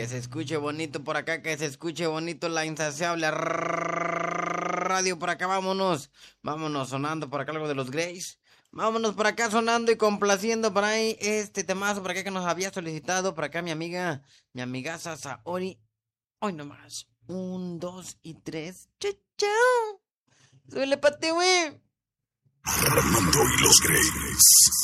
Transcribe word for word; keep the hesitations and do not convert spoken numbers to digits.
Que se escuche bonito por acá, que se escuche bonito la insaciable radio por acá, vámonos. Vámonos sonando por acá algo de los Grays. Vámonos por acá sonando y complaciendo por ahí este temazo por acá que nos había solicitado por acá mi amiga, mi amigaza Saori. Hoy nomás. Un, dos y tres. ¡Chao, chao! ¡Súbele, pate, güey! Armando y los Grays.